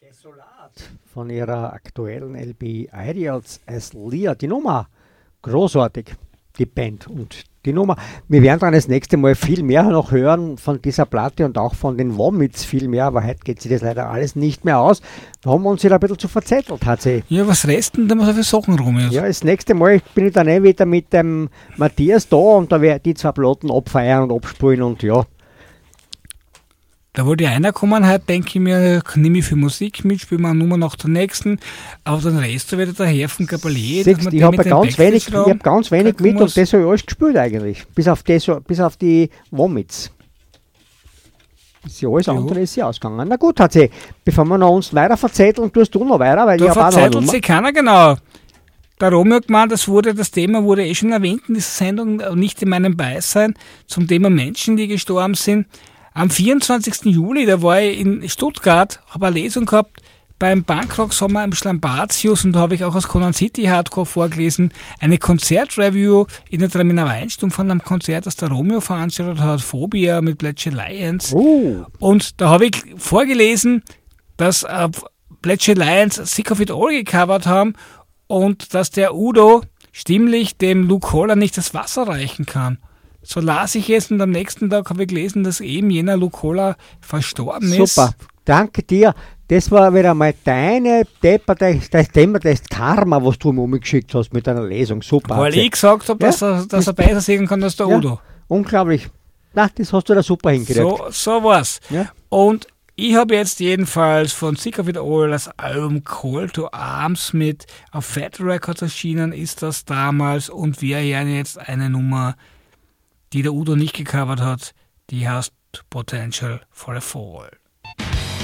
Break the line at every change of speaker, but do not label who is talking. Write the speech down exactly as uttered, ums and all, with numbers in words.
Desolat von ihrer aktuellen L P Ideals as Lear. Die Nummer, großartig, die Band und die Nummer. Wir werden dann das nächste Mal viel mehr noch hören von dieser Platte und auch von den Vomits viel mehr, aber heute geht sich das leider alles nicht mehr aus. Da haben wir uns wieder ein bisschen zu verzettelt, tatsächlich.
Ja, was resten da mal so viele Sachen rum jetzt?
Ja, das nächste Mal bin ich dann eh wieder mit dem Matthias da und da werde ich die zwei Platten abfeiern und abspielen und ja.
Da wollte einer kommen, heute denke ich mir, nehme ich für Musik mit, spiele mal eine Nummer nach der nächsten, aber den Rest da wird der Herr von Kabalier.
Siehst, ich habe ganz wenig, ich hab ganz wenig mit und das habe ich alles gespielt eigentlich, bis auf, das, bis auf die Vomits. Ist ja alles andere ist ja ausgegangen. Na gut, hat sie, bevor wir noch uns weiter verzetteln, tust du noch weiter, weil
da
ich habe auch noch eine Nummer.
sich keiner, genau. Der Romeo gemeint, das wurde, das Thema wurde eh schon erwähnt in dieser Sendung, nicht in meinem Beisein, zum Thema Menschen, die gestorben sind. Am vierundzwanzigsten Juli, da war ich in Stuttgart, habe eine Lesung gehabt beim Punkrock-Sommer im Schlambatius und da habe ich auch aus Conan City Hardcore vorgelesen, eine Konzertreview in der Traminer Weinstube von einem Konzert, das der Romeo veranstaltet hat, Phobia mit Bletchley Lions.
Oh.
Und da habe ich vorgelesen, dass äh, Bletchley Lions Sick of It All gecovert haben und dass der Udo stimmlich dem Luke Holler nicht das Wasser reichen kann. So las ich es und am nächsten Tag habe ich gelesen, dass eben jener Luke Holler verstorben ist.
Super, danke dir. Das war wieder mal deine Depper, das, das, das Karma, was du mir umgeschickt hast mit deiner Lesung. Super.
Weil ich gesagt habe, ja? dass, er, dass er besser sehen kann als der
ja,
Udo.
Unglaublich. Na, das hast du da super hingekriegt.
So, so war's.
Ja?
Und ich habe jetzt jedenfalls von Sick of It All das Album Call to Arms mit. Auf Fat Records erschienen ist das damals und wir hören jetzt eine Nummer, die der Udo nicht gecovert hat, die heißt Potential for a Fall.